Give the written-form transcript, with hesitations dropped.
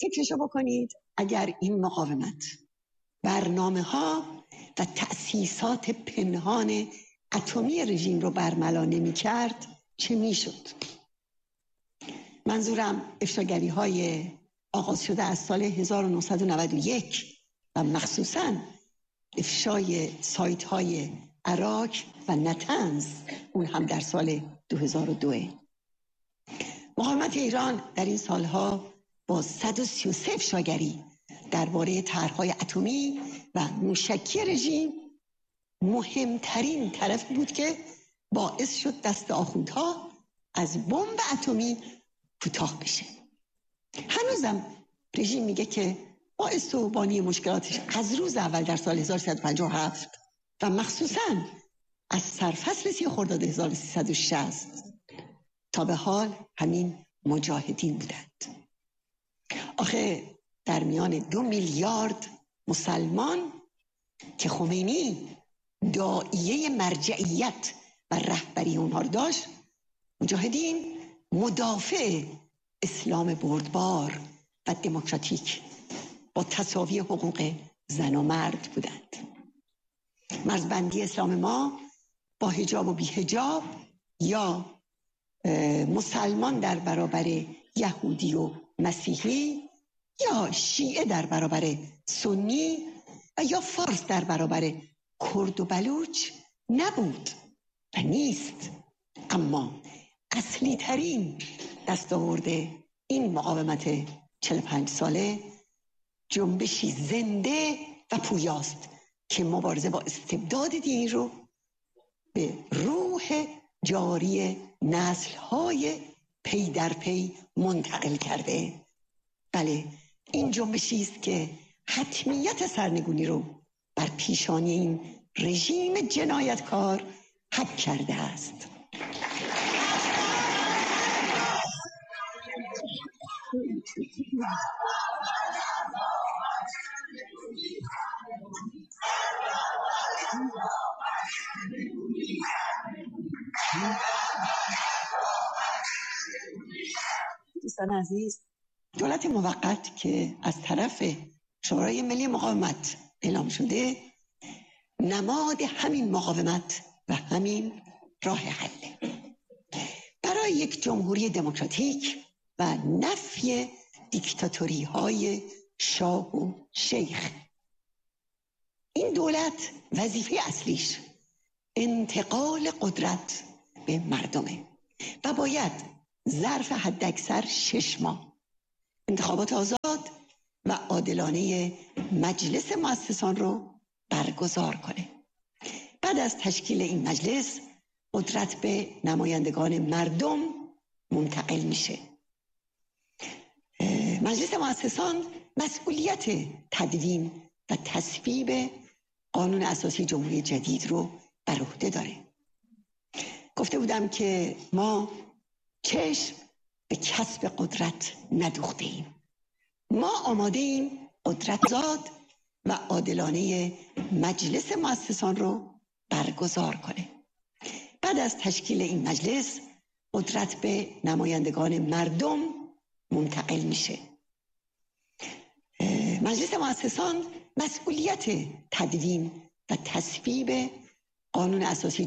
فکرشو بکنید اگر این مقاومت برنامه‌ها و تأسیسات پنهان اتمی رژیم رو برملا نمی‌کرد چه میشد؟ منظورم افشاگری‌های آغاز شده از سال 1991 و مخصوصاً افشای سایت‌های عراق و نتنز، اون هم در سال 2002. مقاومت ایران در این سالها با 133 افشاگری درباره طرح‌های اتمی و موشکی رژیم مهمترین طرف بود که باعث شد دست آخوندها از بمب اتمی کوتاه بشه. هنوزم رژیم میگه که باعث و بانی مشکلاتش از روز اول در سال 1357 و مخصوصاً از سرفصل 30 خرداد 1360 تا به حال همین مجاهدین بودند. آخه در میان 2 میلیارد مسلمان که خمینی داعیه مرجعیت و رهبری اونها رو داشت، مجاهدین مدافع اسلام بردبار و دموکراتیک با تساوی حقوق زن و مرد بودند. مرزبندی اسلام ما با حجاب و بی حجاب یا مسلمان در برابر یهودی و مسیحی یا شیعه در برابر سنی و یا فارس در برابر کرد و بلوچ نبود و نیست. اما اصلی ترین دستاورد این مقاومت 45 ساله جنبشی زنده و پویاست که مبارزه با استبداد دینی رو به روح جاری نسل‌های پی در پی منتقل کرده. بله، این جنبشی است که حتمیت سرنگونی رو بر پیشانی این رژیم جنایتکار حک کرده است. دوستان عزیز، دولت موقت که از طرف شورای ملی مقاومت اعلام شده نماد همین مقاومت و همین راه حل برای یک جمهوری دموکراتیک و نفی دیکتاتوری های شاه و شیخ. این دولت وظیفه اصلیش انتقال قدرت به مردمه و باید ظرف حداکثر 6 ماه انتخابات آزاد و عادلانه مجلس مؤسسان رو برگزار کنه. بعد از تشکیل این مجلس قدرت به نمایندگان مردم منتقل میشه. مجلس مؤسسان مسئولیت تدوین و تصویب قانون اساسی جمهوری جدید رو بر عهده داره. گفته بودم که ما چشم به کسب قدرت ندوخته ایم. ما آماده ایم قدرت زاد و عادلانه مجلس مؤسسان رو برگزار کنه. بعد از تشکیل این مجلس قدرت به نمایندگان مردم منتقل میشه. مجلس مؤسسان مسئولیت تدوین و تصویب قانون اساسی